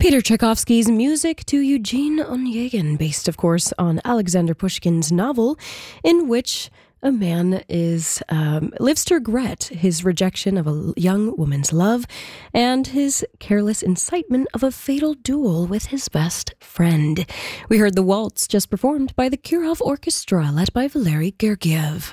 Peter Tchaikovsky's music to Eugene Onegin, based, of course, on Alexander Pushkin's novel, in which a man lives to regret his rejection of a young woman's love and his careless incitement of a fatal duel with his best friend. We heard the waltz just performed by the Kirov Orchestra, led by Valery Gergiev.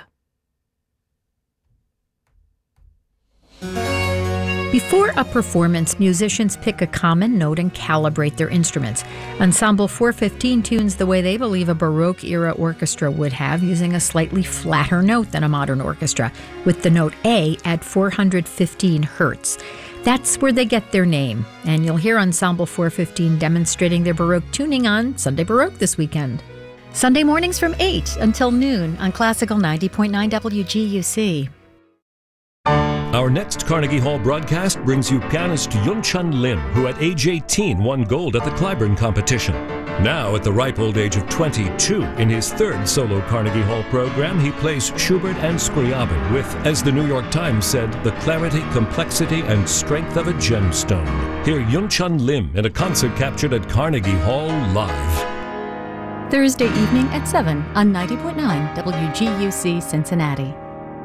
Before a performance, musicians pick a common note and calibrate their instruments. Ensemble 415 tunes the way they believe a Baroque-era orchestra would have, using a slightly flatter note than a modern orchestra, with the note A at 415 hertz. That's where they get their name, and you'll hear Ensemble 415 demonstrating their Baroque tuning on Sunday Baroque this weekend. Sunday mornings from 8 until noon on Classical 90.9 WGUC. Our next Carnegie Hall broadcast brings you pianist Yunchun Lim, who at age 18 won gold at the Clyburn competition. Now, at the ripe old age of 22, in his third solo Carnegie Hall program, he plays Schubert and Scriabin with, as the New York Times said, the clarity, complexity, and strength of a gemstone. Hear Yunchun Lim in a concert captured at Carnegie Hall live. Thursday evening at 7 on 90.9 WGUC Cincinnati.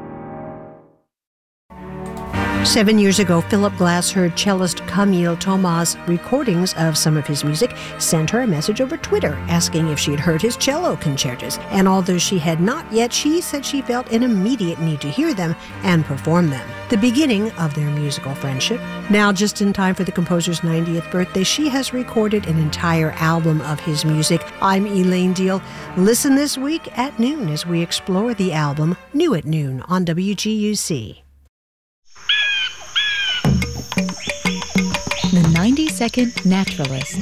7 years ago, Philip Glass heard cellist Camille Thomas' recordings of some of his music, sent her a message over Twitter asking if she had heard his cello concertos. And although she had not yet, she said she felt an immediate need to hear them and perform them. The beginning of their musical friendship. Now, just in time for the composer's 90th birthday, she has recorded an entire album of his music. I'm Elaine Deal. Listen this week at noon as we explore the album New at Noon on WGUC. The 90-Second Naturalist.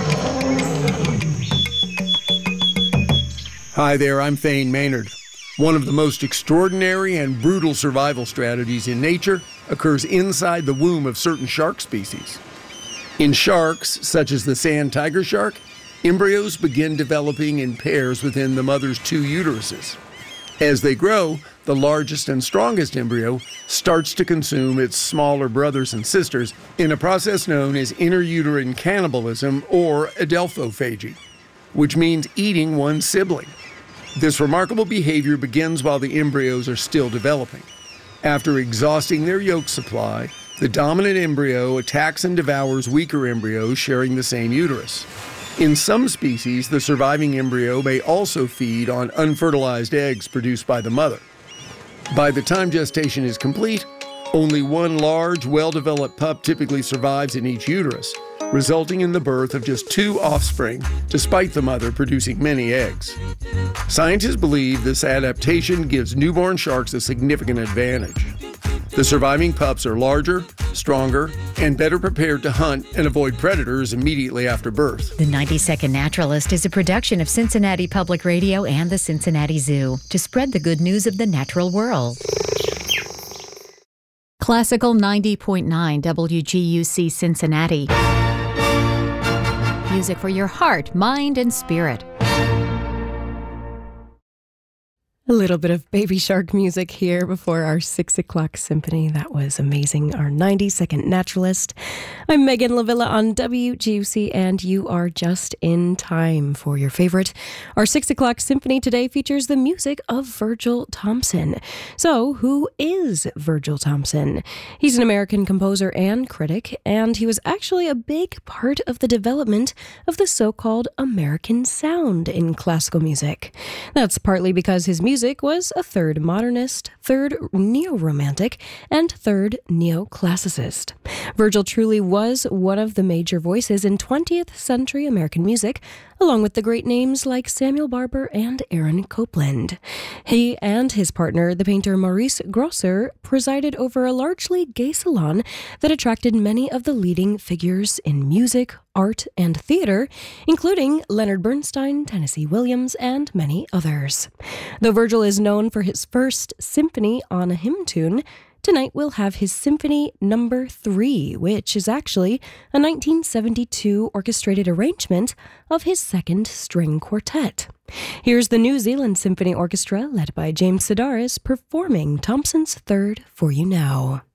Hi there, I'm Thane Maynard. One of the most extraordinary and brutal survival strategies in nature occurs inside the womb of certain shark species. In sharks, such as the sand tiger shark, embryos begin developing in pairs within the mother's two uteruses. As they grow, the largest and strongest embryo starts to consume its smaller brothers and sisters in a process known as interuterine cannibalism, or adelphophagy, which means eating one sibling. This remarkable behavior begins while the embryos are still developing. After exhausting their yolk supply, the dominant embryo attacks and devours weaker embryos sharing the same uterus. In some species, the surviving embryo may also feed on unfertilized eggs produced by the mother. By the time gestation is complete, only one large, well-developed pup typically survives in each uterus, resulting in the birth of just two offspring, despite the mother producing many eggs. Scientists believe this adaptation gives newborn sharks a significant advantage. The surviving pups are larger, stronger, and better prepared to hunt and avoid predators immediately after birth. The 90-Second Naturalist is a production of Cincinnati Public Radio and the Cincinnati Zoo to spread the good news of the natural world. Classical 90.9 WGUC Cincinnati. Music for your heart, mind, and spirit. A little bit of Baby Shark music here before our 6 o'clock symphony. That was amazing. Our 90-Second Naturalist. I'm Megan Lavilla on WGUC, and you are just in time for your favorite. Our 6 o'clock symphony today features the music of Virgil Thomson. So, who is Virgil Thomson? He's an American composer and critic, and he was actually a big part of the development of the so-called American sound in classical music. That's partly because his music was a third modernist, third neo-romantic, and third neoclassicist. Virgil truly was one of the major voices in 20th century American music, along with the great names like Samuel Barber and Aaron Copland. He and his partner, the painter Maurice Grosser, presided over a largely gay salon that attracted many of the leading figures in music, art, and theater, including Leonard Bernstein, Tennessee Williams, and many others. Though Virgil is known for his first symphony on a hymn tune, tonight we'll have his Symphony No. 3, which is actually a 1972 orchestrated arrangement of his second string quartet. Here's the New Zealand Symphony Orchestra, led by James Sedaris, performing Thomson's third for you now.